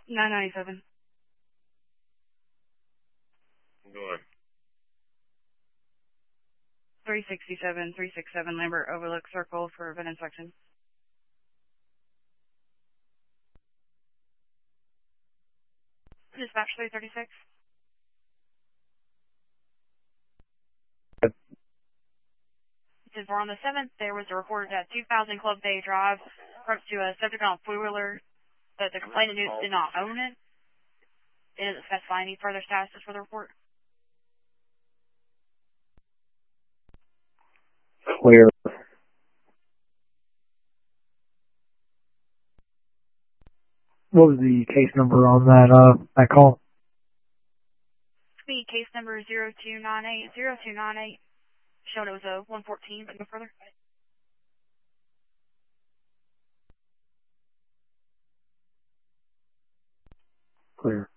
997. Go on. 367 Lambert Overlook Circle for event inspection. Dispatch 336. Since we're on the 7th, there was a report at 2000 Club Bay Drive, approach to a subject on a four-wheeler, that the complainant did not own it. It doesn't specify any further status for the report. Clear. What was the case number on that call? Speed case number 0298. Showed it was a 114, but no further. Clear.